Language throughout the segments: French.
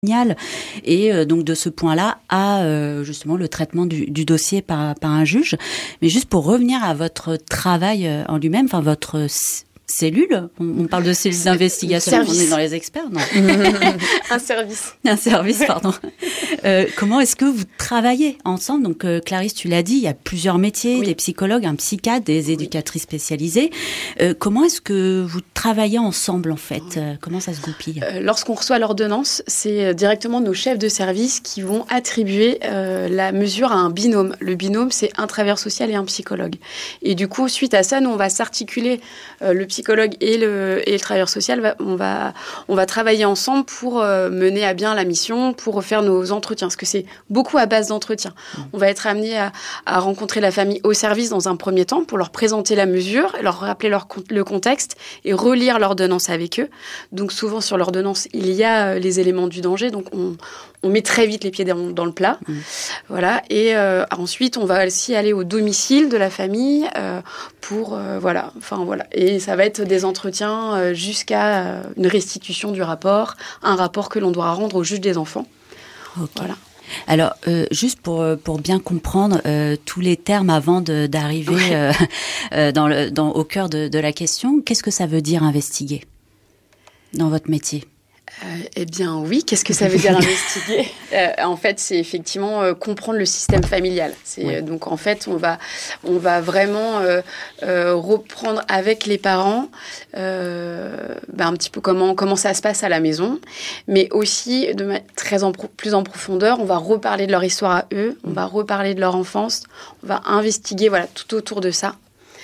et donc de ce point-là à justement le traitement du dossier par un juge. Mais juste pour revenir à votre travail en lui-même, enfin votre cellule, on parle de cellules d'investigation, on est dans les experts, non? Un service. Un service, pardon. Comment est-ce que vous travaillez ensemble? Donc Clarisse, tu l'as dit, il y a plusieurs métiers, des psychologues, un psychiatre, des éducatrices spécialisées. Comment est-ce que vous travaillez ensemble en fait? Comment ça se goupille? Lorsqu'on reçoit l'ordonnance, c'est directement nos chefs de service qui vont attribuer la mesure à un binôme. Le binôme, c'est un travailleur social et un psychologue. Et du coup, suite à ça, nous, on va s'articuler, le psychologue et le travailleur social, on va travailler ensemble pour mener à bien la mission, pour faire nos entretiens, parce que c'est beaucoup à base d'entretien. On va être amené à rencontrer la famille au service dans un premier temps pour leur présenter la mesure, leur rappeler le contexte et relire l'ordonnance avec eux. Donc souvent sur l'ordonnance, il y a les éléments du danger, donc on met très vite les pieds dans le plat. Voilà. Et ensuite, on va aussi aller au domicile de la famille pour... voilà. Enfin, voilà. Et ça va être des entretiens jusqu'à une restitution du rapport, un rapport que l'on doit rendre au juge des enfants. Okay. Voilà. Alors, juste pour bien comprendre tous les termes avant d'arriver au cœur de la question, qu'est-ce que ça veut dire investiguer dans votre métier? Eh bien oui, qu'est-ce que ça veut dire investiguer? En fait, c'est effectivement comprendre le système familial. Donc en fait, on va vraiment reprendre avec les parents un petit peu comment ça se passe à la maison, mais aussi plus en profondeur, on va reparler de leur histoire à eux, on va reparler de leur enfance, on va investiguer tout autour de ça.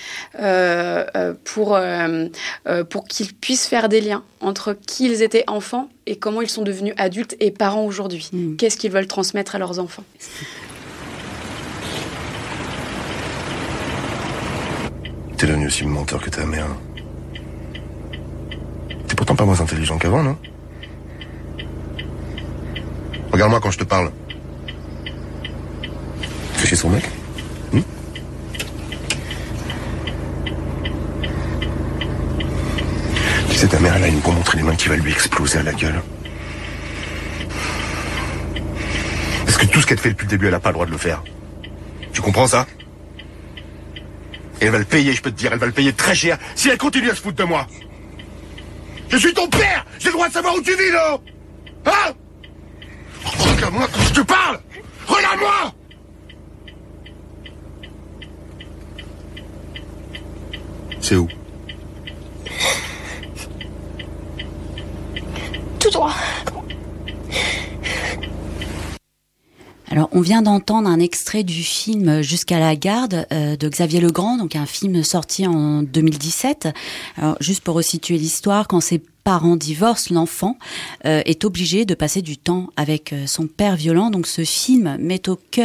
Pour qu'ils puissent faire des liens entre qui ils étaient enfants et comment ils sont devenus adultes et parents aujourd'hui. Qu'est-ce qu'ils veulent transmettre à leurs enfants? T'es devenu aussi menteur que ta mère. T'es pourtant pas moins intelligent qu'avant, non? Regarde-moi quand je te parle. Tu fais chez son mec? Tu sais, ta mère, elle a une bombe entre les mains qui va lui exploser à la gueule. Parce que tout ce qu'elle fait depuis le début, elle n'a pas le droit de le faire. Tu comprends ça? Et elle va le payer, je peux te dire, elle va le payer très cher si elle continue à se foutre de moi. Je suis ton père! J'ai le droit de savoir où tu vis, non? Hein? Regarde-moi quand je te parle! Regarde-moi! C'est où? Tout droit. Alors, on vient d'entendre un extrait du film Jusqu'à la garde de Xavier Legrand, donc un film sorti en 2017. Alors, juste pour resituer l'histoire, quand ses parents divorcent, l'enfant est obligé de passer du temps avec son père violent. Donc ce film met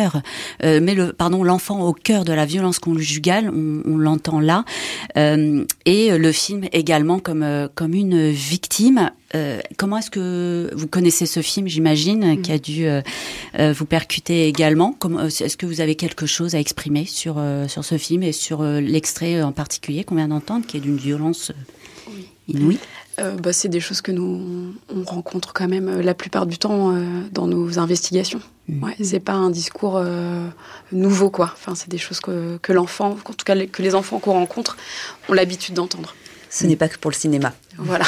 l'enfant au cœur de la violence conjugale, on l'entend là, et le film également comme une victime. Comment est-ce que vous connaissez ce film, j'imagine, qui a dû vous percuter également? Est-ce que vous avez quelque chose à exprimer sur ce film et sur l'extrait en particulier qu'on vient d'entendre, qui est d'une violence inouïe? C'est des choses que on rencontre quand même la plupart du temps dans nos investigations. Ouais, c'est pas un discours nouveau, quoi. Enfin, c'est des choses que l'enfant, en tout cas que les enfants qu'on rencontre, ont l'habitude d'entendre. Ce n'est pas que pour le cinéma. Voilà.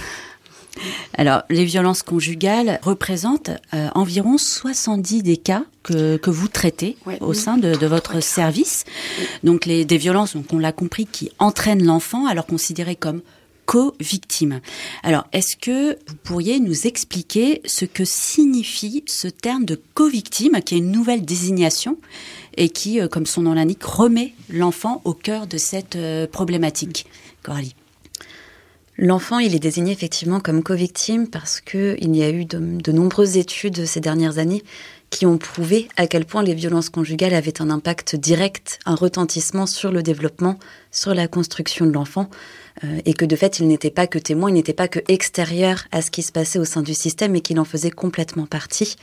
Alors, les violences conjugales représentent environ 70 des cas que vous traitez au sein de votre service. Donc, des violences, donc on l'a compris, qui entraînent l'enfant, alors considérées comme co-victime. Alors, est-ce que vous pourriez nous expliquer ce que signifie ce terme de co-victime, qui est une nouvelle désignation et qui, comme son nom l'indique, remet l'enfant au cœur de cette problématique? Coralie. L'enfant, il est désigné effectivement comme co-victime parce qu'il y a eu de nombreuses études ces dernières années qui ont prouvé à quel point les violences conjugales avaient un impact direct, un retentissement sur le développement, sur la construction de l'enfant, et que de fait, il n'était pas que témoin, il n'était pas que extérieur à ce qui se passait au sein du système, et qu'il en faisait complètement partie.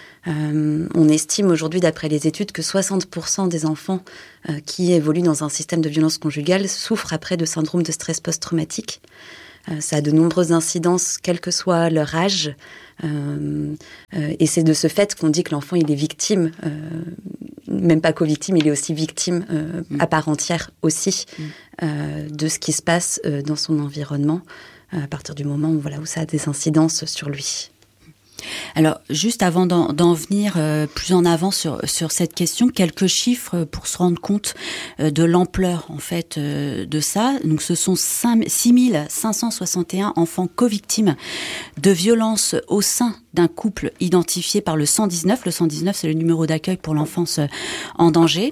On estime aujourd'hui, d'après les études, que 60% des enfants qui évoluent dans un système de violence conjugale souffrent après de syndrome de stress post-traumatique. Ça a de nombreuses incidences, quel que soit leur âge, Et c'est de ce fait qu'on dit que l'enfant, il est victime, même pas co-victime, il est aussi victime à part entière aussi de ce qui se passe dans son environnement à partir du moment où ça a des incidences sur lui. Alors, juste avant d'en venir plus en avant sur cette question, quelques chiffres pour se rendre compte de l'ampleur en fait de ça. Donc, ce sont 6561 enfants co-victimes de violences au sein d'un couple identifié par le 119. Le 119, c'est le numéro d'accueil pour l'enfance en danger.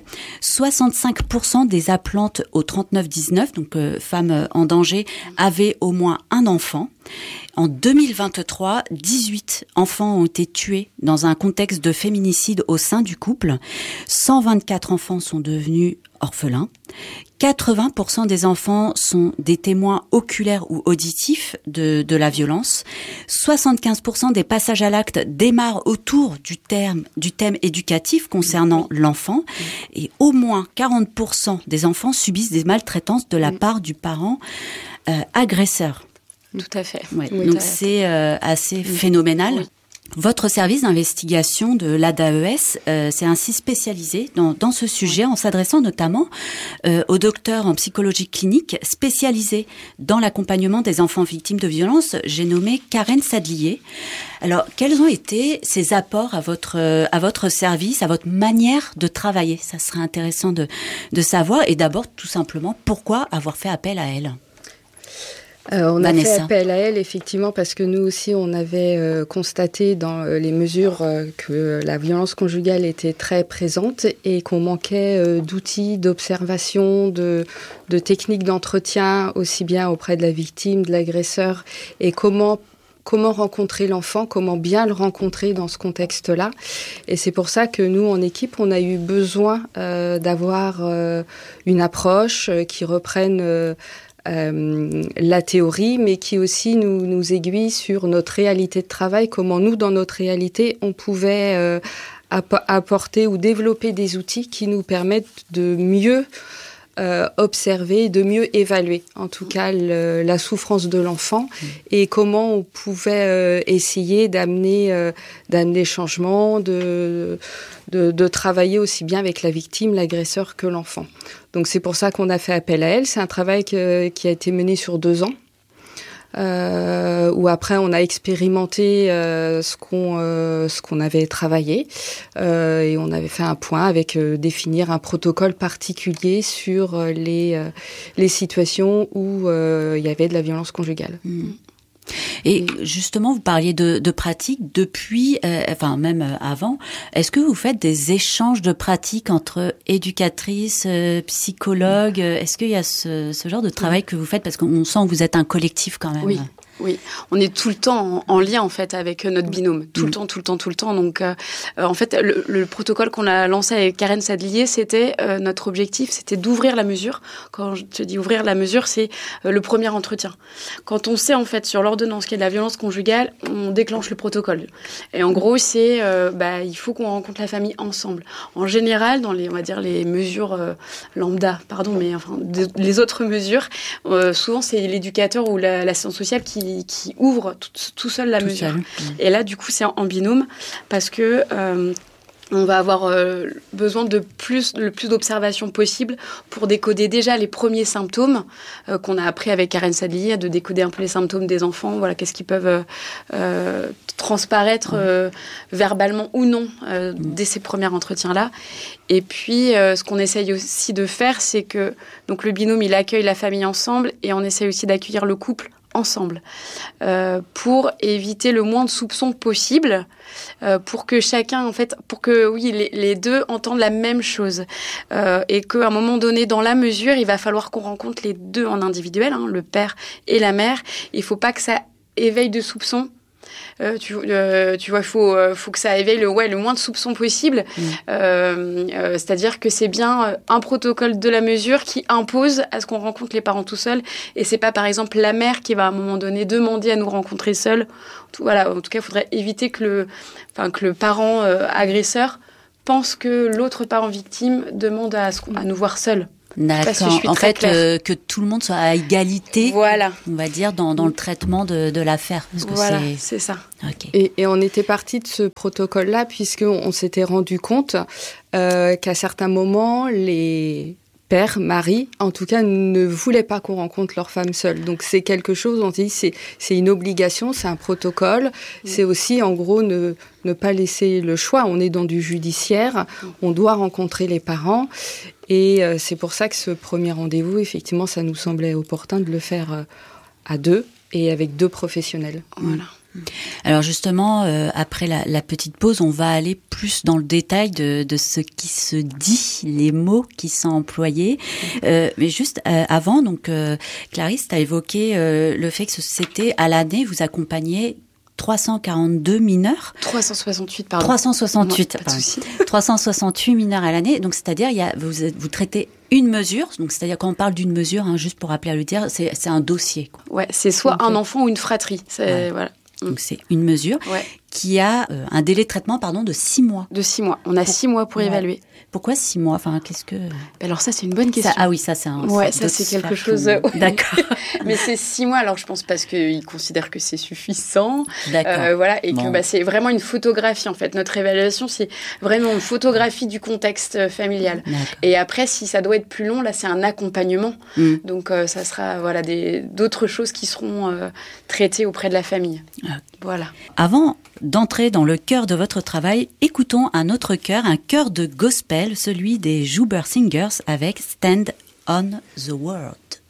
65% des appelantes au 3919, donc femmes en danger, avaient au moins un enfant. En 2023, 18 enfants ont été tués dans un contexte de féminicide au sein du couple. 124 enfants sont devenus orphelins. 80% des enfants sont des témoins oculaires ou auditifs de la violence. 75% des passages à l'acte démarrent autour du thème éducatif concernant l'enfant. Et au moins 40% des enfants subissent des maltraitances de la part du parent agresseur. Tout à fait. Ouais. Oui, donc c'est assez phénoménal. Oui. Votre service d'investigation de l'ADAES s'est ainsi spécialisé dans ce sujet en s'adressant notamment aux docteurs en psychologie clinique spécialisés dans l'accompagnement des enfants victimes de violences. J'ai nommé Karen Sadlier. Alors, quels ont été ses apports à votre service, à votre manière de travailler ? Ça serait intéressant de savoir. Et d'abord, tout simplement, pourquoi avoir fait appel à elle ? On a fait appel à elle, effectivement, parce que nous aussi, on avait constaté dans les mesures que la violence conjugale était très présente et qu'on manquait d'outils, d'observation, de techniques d'entretien, aussi bien auprès de la victime, de l'agresseur, et comment rencontrer l'enfant, comment bien le rencontrer dans ce contexte-là. Et c'est pour ça que nous, en équipe, on a eu besoin d'avoir une approche qui reprenne la théorie, mais qui aussi nous aiguille sur notre réalité de travail, comment nous, dans notre réalité, on pouvait apporter ou développer des outils qui nous permettent de mieux observer, de mieux évaluer, en tout cas, la souffrance de l'enfant et comment on pouvait essayer d'amener changements, de travailler aussi bien avec la victime, l'agresseur que l'enfant. Donc c'est pour ça qu'on a fait appel à elle. C'est un travail qui a été mené sur 2 ans. Où après on a expérimenté ce qu'on avait travaillé et on avait fait un point avec définir un protocole particulier sur les situations où il y avait de la violence conjugale. Et justement, vous parliez de pratiques depuis, même avant. Est-ce que vous faites des échanges de pratiques entre éducatrices, psychologues ? Est-ce qu'il y a ce genre de travail que vous faites ? Parce qu'on sent que vous êtes un collectif quand même. Oui, on est tout le temps en lien en fait avec notre binôme, tout le temps. Donc en fait, le protocole qu'on a lancé avec Karen Sadlier, c'était notre objectif, c'était d'ouvrir la mesure. Quand je te dis ouvrir la mesure, c'est le premier entretien. Quand on sait en fait sur l'ordonnance qu'il y a de la violence conjugale, on déclenche le protocole. Et en gros, c'est il faut qu'on rencontre la famille ensemble. En général, dans les mesures lambda, les autres mesures, souvent c'est l'éducateur ou l'assistante sociale qui ouvre tout seul la mesure. Et là, du coup, c'est en binôme parce que on va avoir besoin de le plus d'observations possible pour décoder déjà les premiers symptômes qu'on a appris avec Karen Sadlier, de décoder un peu les symptômes des enfants, voilà, qu'est-ce qui peuvent transparaître verbalement ou non dès ces premiers entretiens-là. Et puis, ce qu'on essaye aussi de faire, c'est que donc le binôme, il accueille la famille ensemble et on essaye aussi d'accueillir le couple ensemble pour éviter le moins de soupçons possible, pour que chacun, en fait, les deux entendent la même chose et qu'à un moment donné, dans la mesure, il va falloir qu'on rencontre les deux en individuel, le père et la mère. Il ne faut pas que ça éveille de soupçons. Tu vois, il faut que ça éveille le moins de soupçons possible. C'est-à-dire que c'est bien un protocole de la mesure qui impose à ce qu'on rencontre les parents tout seuls. Et c'est pas, par exemple, la mère qui va à un moment donné demander à nous rencontrer seuls. Voilà, en tout cas, il faudrait éviter que le parent agresseur pense que l'autre parent victime demande à nous voir seuls. D'accord. En fait, que tout le monde soit à égalité, voilà, on va dire, dans le traitement de l'affaire. Voilà, c'est ça. Okay. Et on était parti de ce protocole-là puisqu'on s'était rendu compte qu'à certains moments, les père, mari, en tout cas, ne voulaient pas qu'on rencontre leur femme seule. Donc, c'est quelque chose, on dit, c'est une obligation, c'est un protocole. C'est aussi, en gros, ne pas laisser le choix. On est dans du judiciaire, on doit rencontrer les parents. Et c'est pour ça que ce premier rendez-vous, effectivement, ça nous semblait opportun de le faire à deux et avec deux professionnels. Voilà. Alors justement, après la petite pause, on va aller plus dans le détail de ce qui se dit, les mots qui sont employés. Mais juste avant, donc Clarisse, tu as évoqué le fait que c'était à l'année, vous accompagnez 342 mineurs. 368, pardon. 368, non, pas de souci. 368 mineurs à l'année. Donc, c'est-à-dire, vous traitez une mesure. Donc, c'est-à-dire, quand on parle d'une mesure, hein, juste pour rappeler à le dire, c'est un dossier, quoi. Ouais, c'est soit un enfant ou une fratrie. Voilà. Donc, c'est une mesure qui a un délai de traitement, de 6 mois. De 6 mois. On a 6 mois pour évaluer. Pourquoi 6 mois? Enfin, qu'est-ce que... Alors ça, c'est une bonne question. Ah oui, ça, c'est un... Ouais, ça, c'est quelque chose... D'accord. Mais c'est 6 mois, alors je pense parce qu'ils considèrent que c'est suffisant. D'accord. Voilà, et que c'est vraiment une photographie, en fait. Notre évaluation, c'est vraiment une photographie du contexte familial. D'accord. Et après, si ça doit être plus long, là, c'est un accompagnement. Donc, ça sera d'autres choses qui seront traitées auprès de la famille. Voilà. Avant d'entrer dans le cœur de votre travail, écoutons un autre chœur, un chœur de gospel, celui des Juber Singers avec Stand on the World.